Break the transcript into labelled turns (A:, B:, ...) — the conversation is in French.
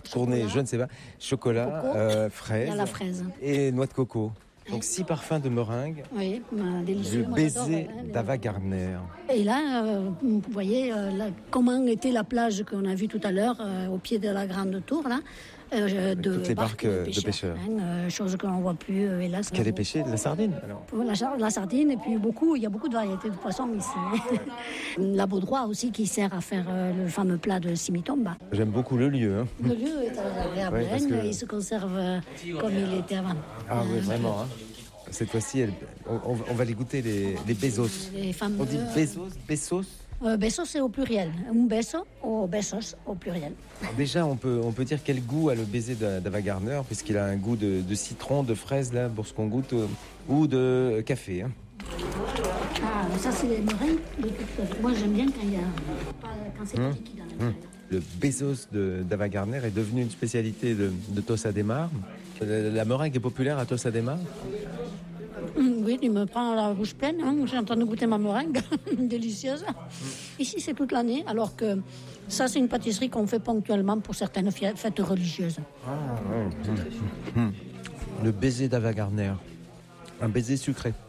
A: tourné, je ne sais pas, chocolat, fraise,
B: il y a la fraise
A: et noix de coco. Donc 6 parfums de meringue.
B: Oui, délicieux.
A: Le baiser d'Ava Gardner.
B: Et là, vous voyez comment était la plage qu'on a vue tout à l'heure au pied de la grande tour là. De
A: toutes les barques de pêcheurs.
B: Chose que l'on ne voit plus, hélas.
A: Quel est pêché? De la sardine alors.
B: La sardine, et puis il y a beaucoup de variétés de poissons ici. La baudroie aussi qui sert à faire le fameux plat de simitomba.
A: J'aime beaucoup le lieu.
B: Le lieu est agréable, il se conserve comme il était avant.
A: Ah oui, vraiment. Cette fois-ci, on va les goûter, les bezos.
B: Les fameux,
A: on dit bezos.
B: Besos, c'est au pluriel. Un beso ou besos au pluriel.
A: Alors déjà, on peut dire quel goût a le baiser d'Ava Gardner, puisqu'il a un goût de citron, de fraise, là, pour ce qu'on goûte, ou de café.
B: Ça, c'est les meringues. Moi, j'aime bien quand c'est petit dans la
A: Le bezos d'Ava Gardner est devenu une spécialité de Tossa de Mar. La meringue est populaire à Tossa de Mar.
B: Oui, tu me prends la bouche pleine. J'ai en train de goûter ma meringue, délicieuse. Ici, c'est toute l'année, alors que ça, c'est une pâtisserie qu'on fait ponctuellement pour certaines fêtes religieuses.
A: Le baiser d'Ava Gardner, un baiser sucré.